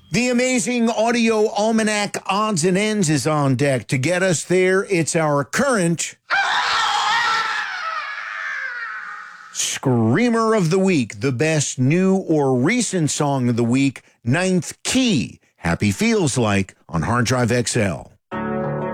The amazing audio almanac odds and ends is on deck. To get us there, it's our current Screamer of the Week, the best new or recent song of the week, Ninth Key. Happy Feels Like on Hard Drive XL.